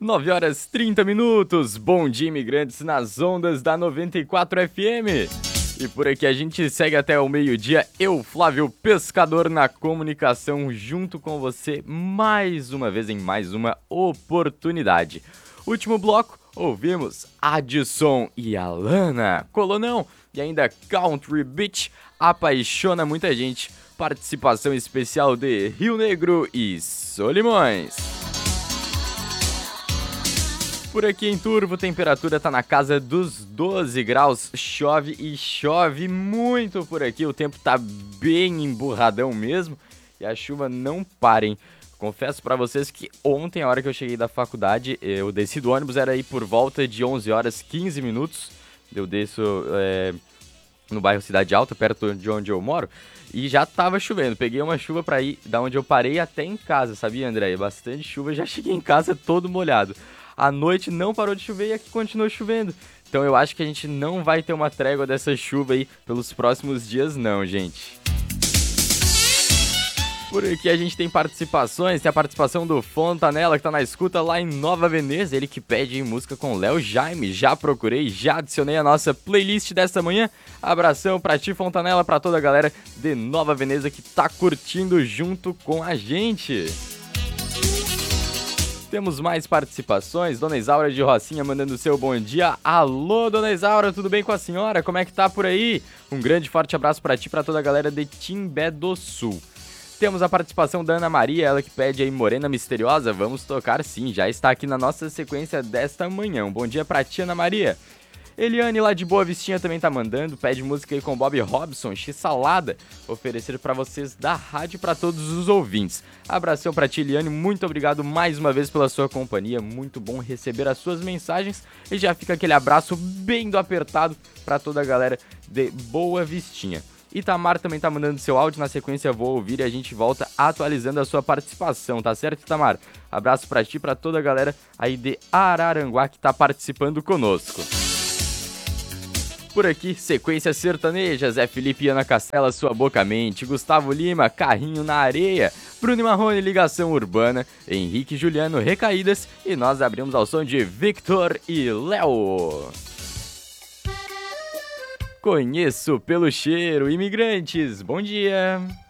9 horas 30 minutos. Bom dia, imigrantes, nas ondas da 94 FM. E por aqui a gente segue até o meio-dia. Eu, Flávio Pescador, na comunicação, junto com você, mais uma vez em mais uma oportunidade. Último bloco, ouvimos Adson e Alana, Colonão e ainda Country Beach, apaixona muita gente. Participação especial de Rio Negro e Solimões. Por aqui em Turvo, temperatura tá na casa dos 12 graus, chove e chove muito por aqui, o tempo tá bem emburradão mesmo e a chuva não para, hein? Confesso pra vocês que ontem, a hora que eu cheguei da faculdade, eu desci do ônibus, era aí por volta de 11 horas 15 minutos, eu desço no bairro Cidade Alta, perto de onde eu moro, e já tava chovendo, peguei uma chuva pra ir da onde eu parei até em casa, sabia, André? Bastante chuva, já cheguei em casa todo molhado. À noite não parou de chover e aqui continua chovendo. Então eu acho que a gente não vai ter uma trégua dessa chuva aí pelos próximos dias não, gente. Por aqui a gente tem participações, tem a participação do Fontanella que tá na escuta lá em Nova Veneza, ele que pede música com Léo Jaime, já procurei, já adicionei a nossa playlist desta manhã. Abração pra ti, Fontanella, pra toda a galera de Nova Veneza que tá curtindo junto com a gente. Temos mais participações, Dona Isaura de Rocinha mandando seu bom dia. Alô, Dona Isaura, tudo bem com a senhora? Como é que tá por aí? Um grande forte abraço pra ti e pra toda a galera de Timbé do Sul. Temos a participação da Ana Maria, ela que pede aí Morena Misteriosa. Vamos tocar sim, já está aqui na nossa sequência desta manhã. Um bom dia pra ti, Ana Maria. Eliane lá de Boa Vistinha também tá mandando, pede música aí com Bob Robson, X-Salada, oferecer pra vocês da rádio pra todos os ouvintes. Abração pra ti, Eliane, muito obrigado mais uma vez pela sua companhia, muito bom receber as suas mensagens e já fica aquele abraço bem do apertado pra toda a galera de Boa Vistinha. Itamar também tá mandando seu áudio, na sequência vou ouvir e a gente volta atualizando a sua participação, tá certo, Itamar? Abraço pra ti e pra toda a galera aí de Araranguá que tá participando conosco. Por aqui, sequência sertaneja, Zé Felipe e Ana Castela, Sua Boca Mente, Gustavo Lima, Carrinho na Areia, Bruno Marrone, Ligação Urbana, Henrique Juliano, Recaídas e nós abrimos ao som de Victor e Léo. Conheço pelo cheiro, imigrantes, bom dia!